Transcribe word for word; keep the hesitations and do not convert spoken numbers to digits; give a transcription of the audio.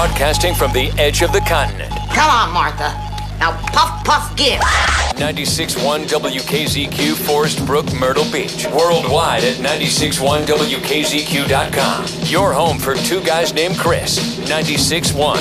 Broadcasting from the edge of the continent. Come on, Martha. Now puff, puff, give. ninety-six point one W K Z Q, Forest Brook, Myrtle Beach. Worldwide at ninety-six point one W K Z Q dot com. Your home for two guys named Chris. ninety-six point one